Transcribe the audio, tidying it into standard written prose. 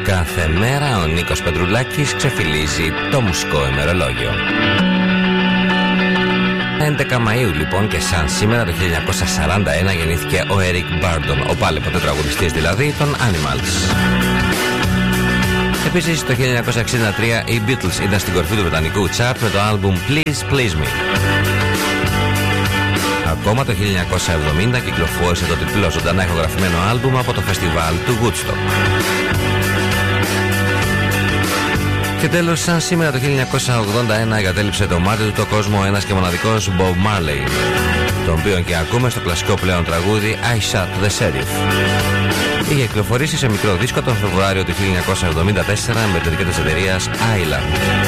Κάθε μέρα ο Νίκος Πετρουλάκης ξεφυλίζει το μουσικό ημερολόγιο. 11 Μαΐου λοιπόν, και σαν σήμερα το 1941 γεννήθηκε ο Eric Burdon, ο πάλι ποτέ τραγουδιστής δηλαδή των Animals. Επίσης το 1963 οι Beatles ήταν στην κορυφή του βρετανικού chart με το άλμπουμ Please Please Me. Ακόμα το 1970 κυκλοφόρησε το τριπλό ζωντανά ηχογραφημένο άλμπουμ από το φεστιβάλ του Woodstock. Και τέλος, σαν σήμερα το 1981 εγκατέλειψε το μάτι του το κόσμο ένας και μοναδικός Bob Marley, τον οποίο και ακούμε στο κλασικό πλέον τραγούδι I Shot the Sheriff. Είχε κυκλοφορήσει σε μικρό δίσκο τον Φεβρουάριο του 1974 με την εταιρεία της εταιρείας Island.